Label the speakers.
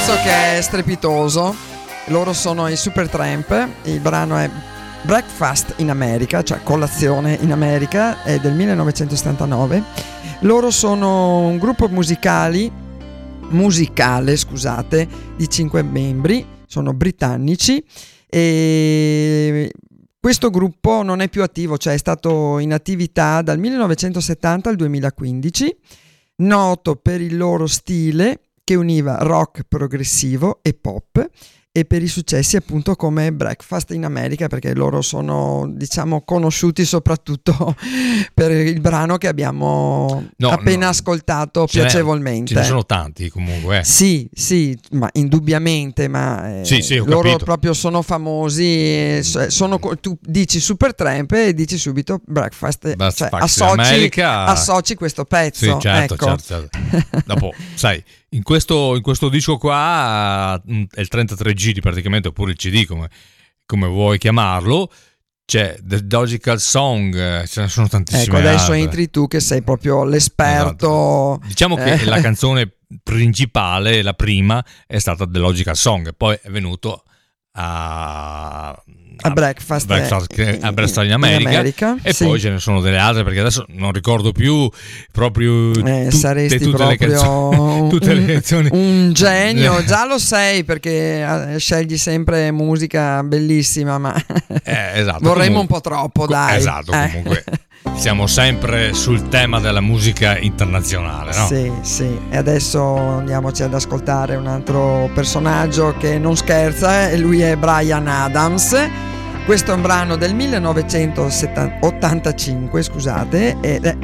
Speaker 1: pezzo che è strepitoso. Loro sono i Supertramp. Il brano è Breakfast in America, cioè colazione in America, è del 1979. Loro sono un gruppo musicale, scusate, di 5 membri, sono britannici, e questo gruppo non è più attivo, cioè è stato in attività dal 1970 al 2015, noto per il loro stile che univa rock progressivo e pop, e per i successi appunto come Breakfast in America, perché loro sono, diciamo, conosciuti soprattutto per il brano che abbiamo appena ascoltato piacevolmente.
Speaker 2: Ce ne sono tanti comunque.
Speaker 1: Sì, ma indubbiamente, ma
Speaker 2: sì,
Speaker 1: loro
Speaker 2: capito.
Speaker 1: proprio sono famosi, tu dici Supertramp e dici subito Breakfast, cioè associ questo pezzo.
Speaker 2: Sì, certo,
Speaker 1: ecco.
Speaker 2: certo. Dopo, sai, in questo disco qua è il 33 giri praticamente, oppure il CD come vuoi chiamarlo, c'è The Logical Song, ce ne sono tantissime.
Speaker 1: Ecco, adesso
Speaker 2: altre.
Speaker 1: entri tu che sei proprio l'esperto.
Speaker 2: Esatto. Diciamo che la canzone principale, la prima, è stata The Logical Song, poi è venuto a
Speaker 1: Breakfast
Speaker 2: in America, e
Speaker 1: sì.
Speaker 2: poi ce ne sono delle altre, perché adesso non ricordo più proprio
Speaker 1: saresti
Speaker 2: tutte
Speaker 1: proprio
Speaker 2: tutte le canzoni.
Speaker 1: Un genio, già lo sei, perché scegli sempre musica bellissima, ma
Speaker 2: esatto,
Speaker 1: vorremmo un po' troppo, dai.
Speaker 2: Esatto, comunque siamo sempre sul tema della musica internazionale, no?
Speaker 1: Sì, e adesso andiamoci ad ascoltare un altro personaggio che non scherza, e lui è Bryan Adams. Questo è un brano del 1985, scusate, ed è